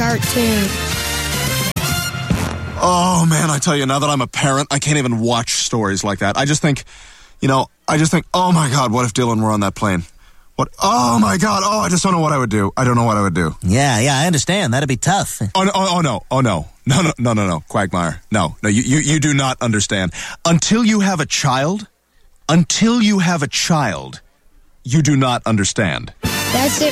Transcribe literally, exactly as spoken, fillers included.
cartoon. Oh, man, I tell you, now that I'm a parent, I can't even watch stories like that. I just think, you know, I just think, oh, my God, what if Dylan were on that plane? What? Oh, my God. Oh, I just don't know what I would do. I don't know what I would do. Yeah, yeah, I understand. That'd be tough. Oh, no, oh, oh no. Oh, no. No, no, no, no, no. Quagmire. No, no, you, you, you do not understand. Until you have a child, until you have a child, you do not understand. That's it